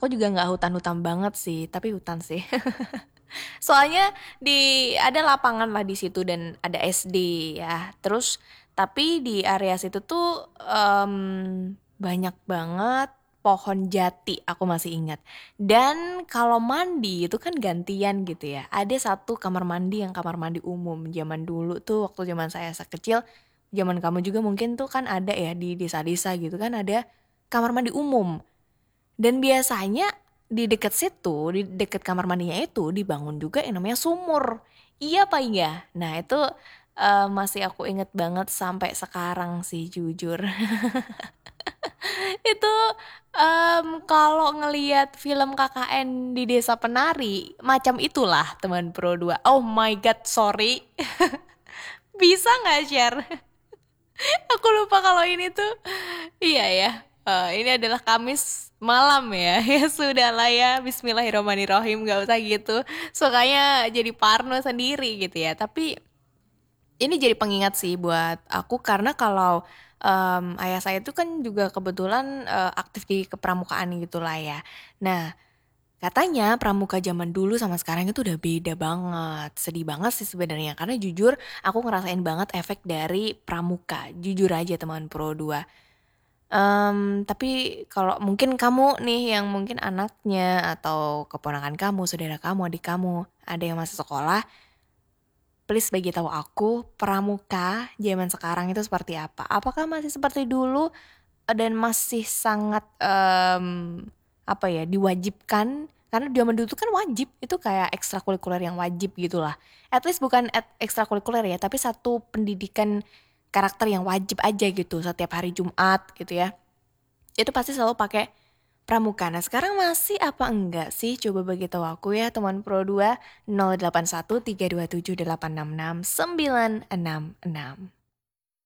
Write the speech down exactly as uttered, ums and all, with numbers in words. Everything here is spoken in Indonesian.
aku juga nggak hutan-hutan banget sih, tapi hutan sih. Soalnya di ada lapangan lah di situ dan ada S D ya. Terus tapi di area situ tuh em, banyak banget pohon jati, aku masih ingat. Dan kalau mandi itu kan gantian gitu ya. Ada satu kamar mandi yang kamar mandi umum. Zaman dulu tuh waktu zaman saya kecil, zaman kamu juga mungkin tuh kan ada ya di desa-desa gitu kan ada kamar mandi umum. Dan biasanya di dekat situ, di dekat kamar mandinya itu dibangun juga yang namanya sumur. Iya apa iya? Nah itu eh, masih aku inget banget sampai sekarang sih jujur. Itu em, kalau ngelihat film K K N di Desa Penari, macam itulah teman Pro dua. Oh my god, sorry. Bisa nggak share? Aku lupa kalau ini tuh iya ya. Eh, ini adalah Kamis malam ya. Ya sudah lah ya. Bismillahirrahmanirrahim. Gak usah gitu. Sukanya jadi parno sendiri gitu ya. Tapi ini jadi pengingat sih buat aku karena kalau em, ayah saya itu kan juga kebetulan eh, aktif di kepramukaan gitu lah ya. Nah, katanya pramuka zaman dulu sama sekarang itu udah beda banget. Sedih banget sih sebenarnya karena jujur aku ngerasain banget efek dari pramuka. Jujur aja teman Pro dua. Em, tapi kalau mungkin kamu nih yang mungkin anaknya atau keponakan kamu, saudara kamu, adik kamu ada yang masih sekolah, please bagi tahu aku pramuka zaman sekarang itu seperti apa? Apakah masih seperti dulu eh, dan masih sangat em, apa ya diwajibkan? Karena zaman dulu tuh kan wajib itu kayak ekstrakurikuler yang wajib gitulah. At least bukan at ekstrakurikuler ya, tapi satu pendidikan karakter yang wajib aja gitu setiap hari Jumat gitu ya. Itu pasti selalu pakai pramuka. Nah sekarang masih apa enggak sih? Coba bagi tahu aku ya teman Pro dua nol delapan satu tiga dua tujuh delapan enam enam sembilan enam enam.